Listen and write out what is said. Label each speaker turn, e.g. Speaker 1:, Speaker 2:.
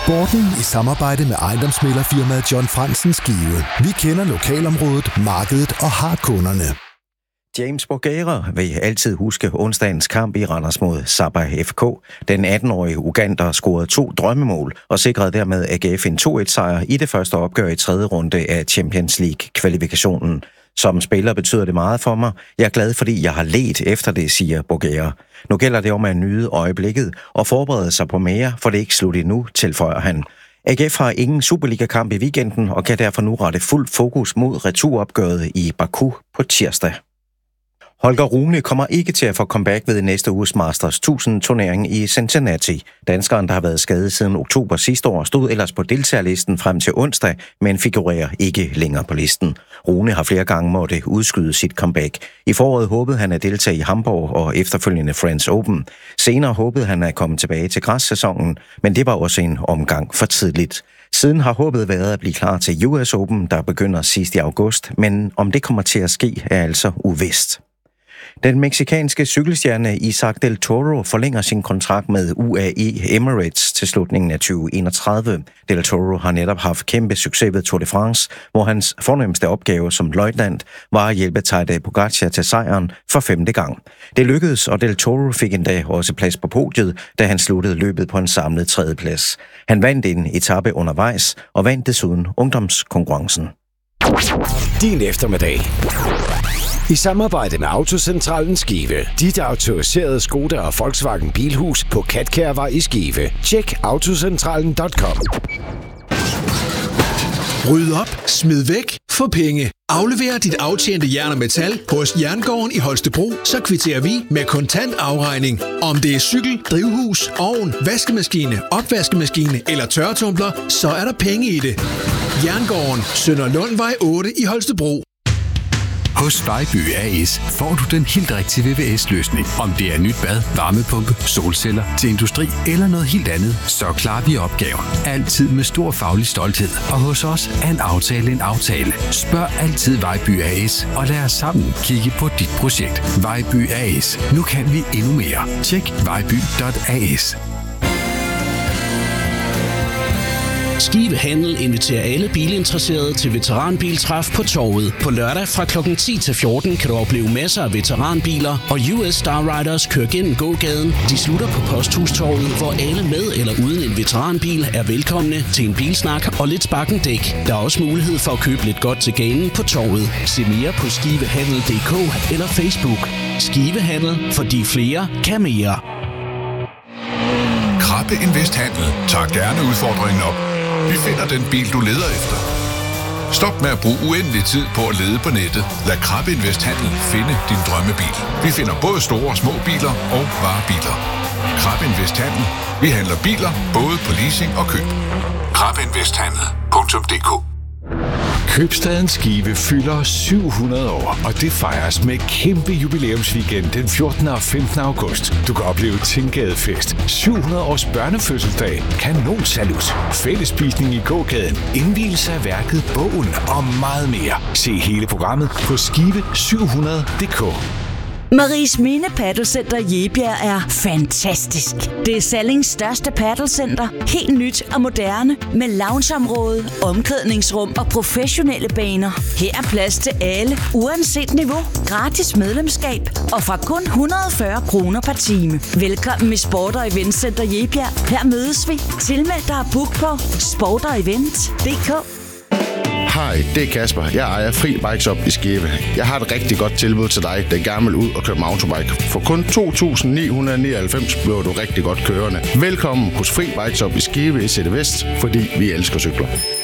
Speaker 1: Sporten i samarbejde med ejendomsmæglerfirmaet John Fransen Skive. Vi kender lokalområdet, markedet og har kunderne.
Speaker 2: James Borgera vil altid huske onsdagens kamp i Randers mod Sabah FK. Den 18-årige ugander scorede 2 drømmemål og sikrede dermed AGF en 2-1-sejr i det første opgør i 3. runde af Champions League-kvalifikationen. Som spiller betyder det meget for mig. Jeg er glad, fordi jeg har ledt efter det, siger Borgera. Nu gælder det om at nyde øjeblikket og forberede sig på mere, for det er ikke slut endnu, tilføjer han. AGF har ingen Superliga-kamp i weekenden og kan derfor nu rette fuld fokus mod returopgøret i Baku på tirsdag. Holger Rune kommer ikke til at få comeback ved næste uges Masters 1000-turnering i Cincinnati. Danskeren, der har været skadet siden oktober sidste år, stod ellers på deltagerlisten frem til onsdag, men figurerer ikke længere på listen. Rune har flere gange måtte udskyde sit comeback. I foråret håbede han at deltage i Hamburg og efterfølgende French Open. Senere håbede han at komme tilbage til græssæsonen, men det var også en omgang for tidligt. Siden har håbet været at blive klar til US Open, der begynder sidst i august, men om det kommer til at ske, er altså uvist. Den mexikanske cykelstjerne Isaac Del Toro forlænger sin kontrakt med UAE Emirates til slutningen af 2031. Del Toro har netop haft kæmpe succes ved Tour de France, hvor hans fornemmeste opgave som løjtnant var at hjælpe Tadej Pogačar til sejren for 5. gang. Det lykkedes, og Del Toro fik endda også plads på podiet, da han sluttede løbet på en samlet 3. plads. Han vandt en etape undervejs og vandt desuden ungdomskonkurrencen.
Speaker 3: Din eftermiddag. I samarbejde med Autocentralen Skive. Dit autoriserede Skoda og Volkswagen Bilhus på Katkærvej i Skive. Tjek autocentralen.com.
Speaker 4: Ryd op, smid væk, få penge. Aflever dit aftjente jern og metal hos Jerngården i Holstebro, så kvitterer vi med kontant afregning. Om det er cykel, drivhus, ovn, vaskemaskine, opvaskemaskine eller tørretumbler, så er der penge i det. Jerngården, Sønderlundvej 8 i Holstebro.
Speaker 5: Hos Vejby A/S får du den helt rigtige VVS-løsning. Om det er nyt bad, varmepumpe, solceller til industri eller noget helt andet, så klarer vi opgaven. Altid med stor faglig stolthed. Og hos os er en aftale. Spørg altid Vejby A/S, og lad os sammen kigge på dit projekt. Vejby A/S. Nu kan vi endnu mere. Tjek vejby.as.
Speaker 6: Skive Handel inviterer alle bilinteresserede til veteranbiltræf på Torvet. På lørdag fra kl. 10 til 14 kan du opleve masser af veteranbiler, og US Star Riders kører gennem gågaden. De slutter på Posthustorvet, hvor alle med eller uden en veteranbil er velkomne til en bilsnak og lidt sparken dæk. Der er også mulighed for at købe lidt godt til ganen på Torvet. Se mere på skivehandel.dk eller Facebook. Skive Handel, fordi flere kan mere.
Speaker 7: Krabbe Invest Handel tager gerne udfordringen op. Vi finder den bil, du leder efter. Stop med at bruge uendelig tid på at lede på nettet. Lad Krabbe Invest Handel finde din drømmebil. Vi finder både store og små biler og varebiler. Krabbe Invest Handel. Vi handler biler både på leasing og køb. KrabbeInvesthandel.dk.
Speaker 3: Købstaden Skive fylder 700 år, og det fejres med kæmpe jubilæumsweekend den 14. og 15. august. Du kan opleve Tinggadefest, 700 års børnefødselsdag, kanonsalut, fællesspisning i gågaden, indvielse af værket, bogen og meget mere. Se hele programmet på skive700.dk.
Speaker 8: Maries Minde Paddelcenter Jebjerg er fantastisk. Det er Sallings største paddelcenter, helt nyt og moderne, med loungeområde, omklædningsrum og professionelle baner. Her er plads til alle, uanset niveau, gratis medlemskab og fra kun 140 kroner per time. Velkommen i Sport og Event Center Jebjerg. Her mødes vi. Tilmeld dig og book på sportogevent.dk.
Speaker 9: Hej, det er Kasper. Jeg ejer Fri Bike Shop i Skive. Jeg har et rigtig godt tilbud til dig, der gerne vil ud og køre mountainbike. For kun 2.999 bliver du rigtig godt kørende. Velkommen hos Fri Bike Shop i Skive i Sætte Vest, fordi vi elsker cykler.